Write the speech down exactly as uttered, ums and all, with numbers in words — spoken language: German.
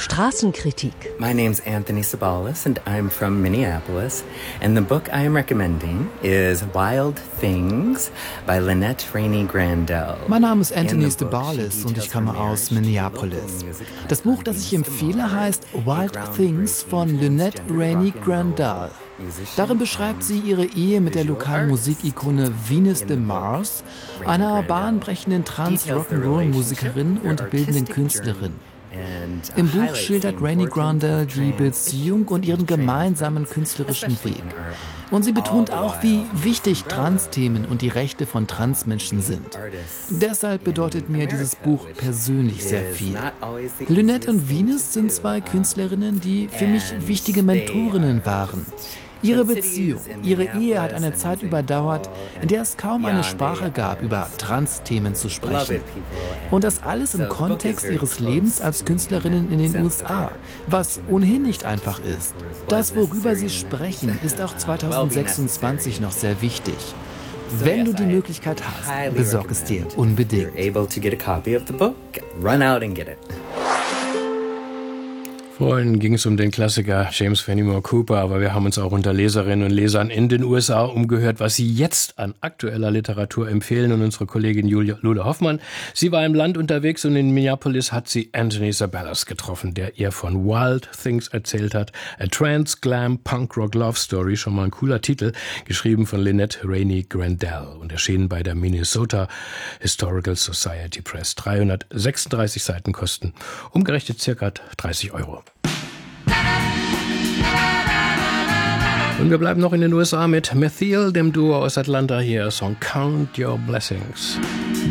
Straßenkritik. My name's Anthony Sabalas and I'm from Minneapolis. And the book I am recommending is Wild Things by Lynette Rainey Grandel. Mein Name ist Anthony Sabalas und ich komme aus Minneapolis. Das Buch, das ich empfehle, heißt Wild Things von Lynette Rainey Grandel. Darin beschreibt sie ihre Ehe mit der lokalen Musikikone Venus de Mars, einer bahnbrechenden Trans-Rock'n'Roll-Musikerin und bildenden Künstlerin. Im Buch schildert Rainey Grandel die Beziehung und ihren gemeinsamen künstlerischen Weg. Und sie betont auch, wie wichtig Trans-Themen und die Rechte von Transmenschen sind. Deshalb bedeutet mir dieses Buch persönlich sehr viel. Lynette und Venus sind zwei Künstlerinnen, die für mich wichtige Mentorinnen waren. Ihre Beziehung, ihre Ehe hat eine Zeit überdauert, in der es kaum eine Sprache gab, über Trans-Themen zu sprechen. Und das alles im Kontext ihres Lebens als Künstlerinnen in den U S A, was ohnehin nicht einfach ist. Das, worüber sie sprechen, ist auch zweitausendsechsundzwanzig noch sehr wichtig. Wenn du die Möglichkeit hast, besorg es dir unbedingt. Vorhin ging es um den Klassiker James Fenimore Cooper, aber wir haben uns auch unter Leserinnen und Lesern in den U S A umgehört, was sie jetzt an aktueller Literatur empfehlen. Und unsere Kollegin Julia Lule Hoffmann, sie war im Land unterwegs und in Minneapolis hat sie Anthony Sabalas getroffen, der ihr von Wild Things erzählt hat. A Trans Glam Punk Rock Love Story, schon mal ein cooler Titel, geschrieben von Lynette Rainey Grandel und erschienen bei der Minnesota Historical Society Press. dreihundertsechsunddreißig Seiten kosten, umgerechnet circa dreißig Euro. Und wir bleiben noch in den U S A mit Methiel, dem Duo aus Atlanta. Hier Song Count Your Blessings.